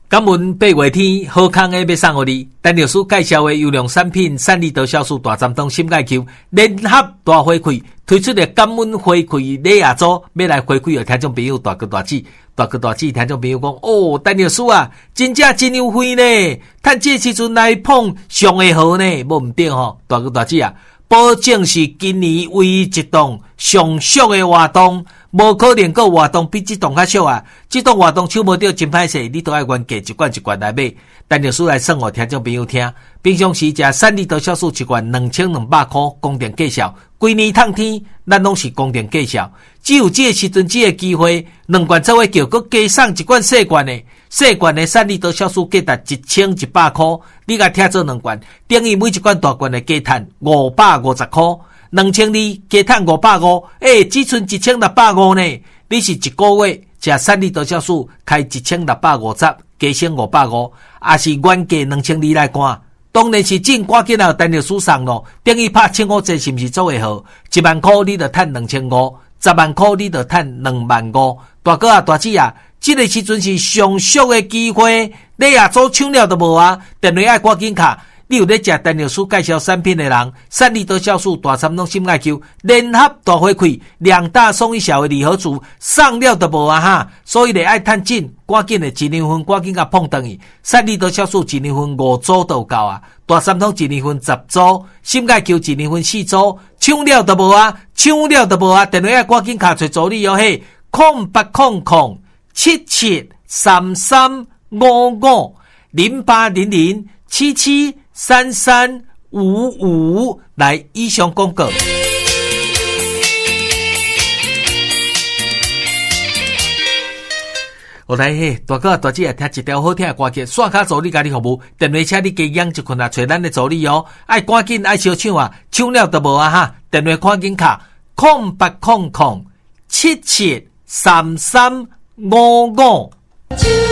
感恩八月天好康的要送给你，陈律师介绍的优良产品三利多酵素大针筒心盖球联合大回馈推出的感恩回馈礼亚组，要来回馈给听众朋友大哥大姐。大哥大姐听众朋友讲，哦，陈律师啊，真正真优惠呢，趁这时阵来捧上会好呢，无毋对吼，大哥大姐啊，保证是今年唯一一档上俗的活动。无可能个活动比这档较俗啊！这档活动抢无到真歹势，你都要原价一罐一罐来买。陈律师来算互听众朋友听，平常时食三利多酵素一罐2200块，公定价销，规年烫天，咱拢是公定价销。只有这个时阵，这个机会，两罐做伙叫，佮加送一罐细罐的三利多酵素价值1100块，你甲听做两罐，等于每一罐大罐的价赚550块。2200加赚550，只剩1650呢。你是一个月食三利多酵素开1650，加升550，也是原价2200来看。当然是真赶紧啊，陈律师送咯，等于拍千块钱是不是做会好？1万块你就赚2500，10万块你就赚25000。大哥啊，大姐啊，这个时阵是上俗的机会，你也做抢了都无啊！电话爱赶紧卡。你有咧食陈律师介绍产品的人，三利多酵素大针筒心爱球联合大回馈，2大送1小的礼盒组，送了都无啊哈！所以你爱趁紧，赶紧的1年份赶紧甲碰等伊。三利多酵素1年份5组都够啊，大针筒1年份10组，心爱球1年份4组，抢了都无啊！电话赶紧卡找助理哦嘿，0800 773355 0800 773355来以上广告。我来嘿，大哥大姐听一条好听的歌曲，刷卡助理家己服务，电话车你加养一困啊，找咱的助理哦，爱赶紧爱小抢啊，抢了都无啊哈！电话赶紧卡0800 773355。